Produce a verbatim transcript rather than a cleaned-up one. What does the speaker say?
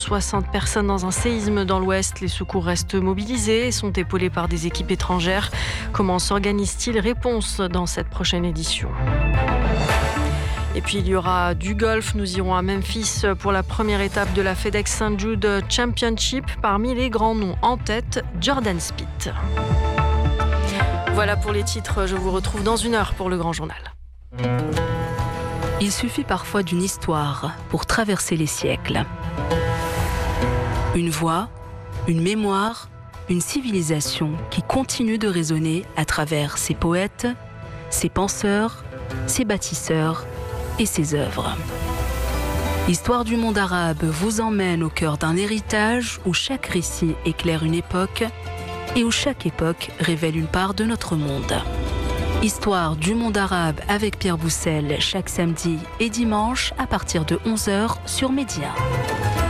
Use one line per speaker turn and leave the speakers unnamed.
soixante personnes dans un séisme dans l'Ouest. Les secours restent mobilisés et sont épaulés par des équipes étrangères. Comment s'organise-t-il? Réponse dans cette prochaine édition. Et puis il y aura du golf. Nous irons à Memphis pour la première étape de la FedEx Saint Jude Championship. Parmi les grands noms en tête, Jordan Spieth. Voilà pour les titres. Je vous retrouve dans une heure pour le Grand Journal.
Il suffit parfois d'une histoire pour traverser les siècles. Une voix, une mémoire, une civilisation qui continue de résonner à travers ses poètes, ses penseurs, ses bâtisseurs et ses œuvres. L'histoire du monde arabe vous emmène au cœur d'un héritage où chaque récit éclaire une époque et où chaque époque révèle une part de notre monde. Histoire du monde arabe avec Pierre Boussel chaque samedi et dimanche à partir de onze heures sur Média.